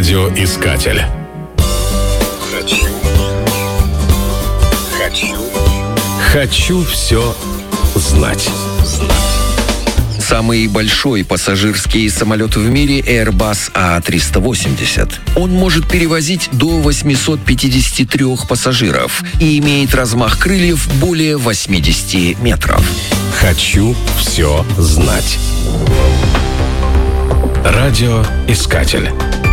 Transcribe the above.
Радиоискатель. Хочу все знать. Самый большой пассажирский самолет в мире Airbus A380. Он может перевозить до 853 пассажиров и имеет размах крыльев более 80 метров. Хочу все знать. Радиоискатель.